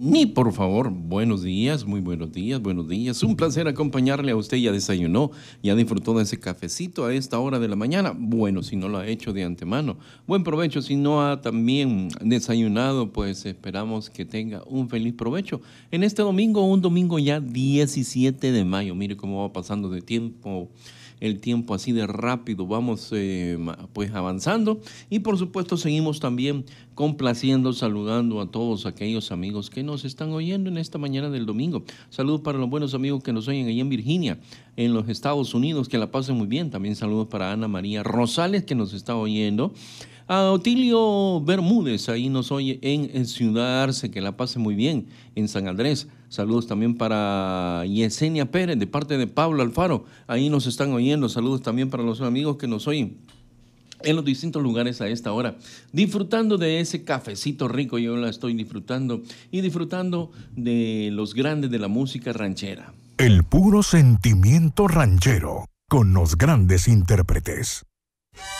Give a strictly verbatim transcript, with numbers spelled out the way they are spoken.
Ni por favor, buenos días, muy buenos días, buenos días. Un placer acompañarle a usted. Ya desayunó, ya disfrutó de ese cafecito a esta hora de la mañana. Bueno, si no lo ha hecho de antemano, buen provecho. Si no ha también desayunado, pues esperamos que tenga un feliz provecho. En este domingo, un domingo ya diecisiete de mayo. Mire cómo va pasando de tiempo. El tiempo así de rápido, vamos eh, pues avanzando y por supuesto seguimos también complaciendo, saludando a todos aquellos amigos que nos están oyendo en esta mañana del domingo. Saludos para los buenos amigos que nos oyen allá en Virginia, en los Estados Unidos, que la pasen muy bien. También saludos para Ana María Rosales, que nos está oyendo. A Otilio Bermúdez, ahí nos oye en, en Ciudad Arce, que la pase muy bien, en San Andrés. Saludos también para Yesenia Pérez, de parte de Pablo Alfaro, ahí nos están oyendo. Saludos también para los amigos que nos oyen en los distintos lugares a esta hora, disfrutando de ese cafecito rico. Yo la estoy disfrutando y disfrutando de los grandes de la música ranchera. El puro sentimiento ranchero, con los grandes intérpretes.